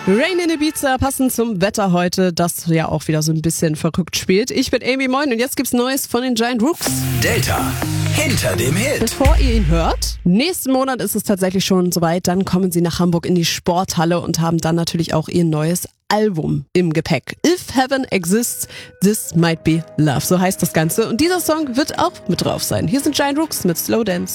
Rain in Ibiza, passend zum Wetter heute, das ja auch wieder so ein bisschen verrückt spielt. Ich bin Amy, moin, und jetzt gibt's Neues von den Giant Rooks. Delta, hinter dem Hit. Bevor ihr ihn hört, nächsten Monat ist es tatsächlich schon soweit, dann kommen sie nach Hamburg in die Sporthalle und haben dann natürlich auch ihr neues Album im Gepäck. If Heaven Exists, This Might Be Love, so heißt das Ganze. Und dieser Song wird auch mit drauf sein. Hier sind Giant Rooks mit Slow Dance.